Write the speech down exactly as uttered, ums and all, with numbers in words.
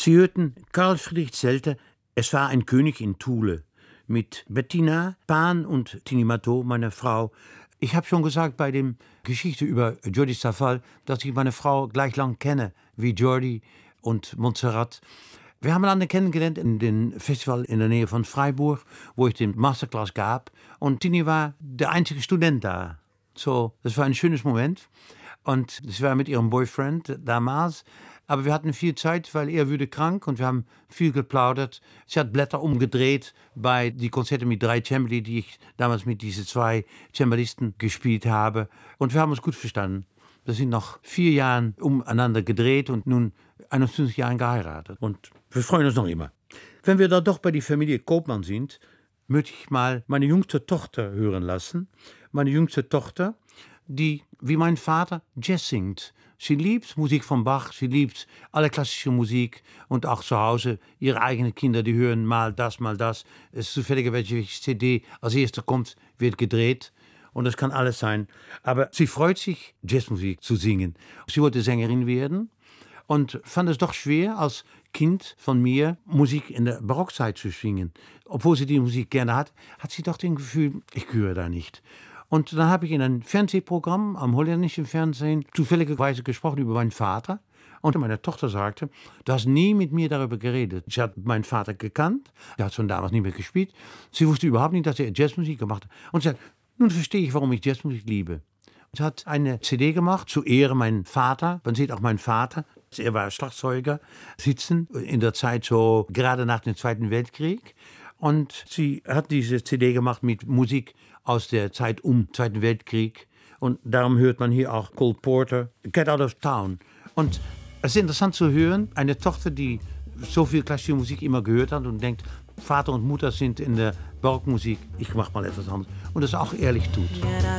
Sie hörten Karl Friedrich Zelter, Es war ein König in Thule, mit Bettina Pan und Tini Matteau, meine Frau. Ich habe schon gesagt bei der Geschichte über Jordi Savall, dass ich meine Frau gleich lang kenne wie Jordi und Montserrat. Wir haben einander kennengelernt in dem Festival in der Nähe von Freiburg, wo ich den Masterclass gab. Und Tini war der einzige Student da. So, das war ein schönes Moment. Und das war mit ihrem Boyfriend damals. Aber wir hatten viel Zeit, weil er wurde krank und wir haben viel geplaudert. Sie hat Blätter umgedreht bei die Konzerte mit drei Cembali, die ich damals mit diesen zwei Cembalisten gespielt habe. Und wir haben uns gut verstanden. Wir sind noch vier Jahre umeinander gedreht und nun einundzwanzig Jahre geheiratet. Und wir freuen uns noch immer. Wenn wir da doch bei der Familie Koopman sind, möchte ich mal meine jüngste Tochter hören lassen. Meine jüngste Tochter, die wie mein Vater Jazz singt. Sie liebt Musik von Bach, sie liebt alle klassische Musik und auch zu Hause ihre eigenen Kinder, die hören mal das, mal das. Es ist zufällig, welche C D als erste kommt, wird gedreht und das kann alles sein. Aber sie freut sich, Jazzmusik zu singen. Sie wollte Sängerin werden und fand es doch schwer, als Kind von mir Musik in der Barockzeit zu singen. Obwohl sie die Musik gerne hat, hat sie doch das Gefühl, ich gehöre da nicht. Und dann habe ich in einem Fernsehprogramm am holländischen Fernsehen zufälligerweise gesprochen über meinen Vater. Und meine Tochter sagte, du hast nie mit mir darüber geredet. Sie hat meinen Vater gekannt, er hat schon damals nicht mehr gespielt. Sie wusste überhaupt nicht, dass er Jazzmusik gemacht hat. Und sie sagt, nun verstehe ich, warum ich Jazzmusik liebe. Sie hat eine C D gemacht zu Ehre meinen Vater. Man sieht auch meinen Vater, er war Schlagzeuger, sitzen in der Zeit so gerade nach dem Zweiten Weltkrieg. Und sie hat diese C D gemacht mit Musik aus der Zeit um Zweiten Weltkrieg. Und darum hört man hier auch Cole Porter, Get Out of Town. Und es ist interessant zu hören, eine Tochter, die so viel klassische Musik immer gehört hat und denkt, Vater und Mutter sind in der Barockmusik, ich mache mal etwas anderes. Und das auch ehrlich tut.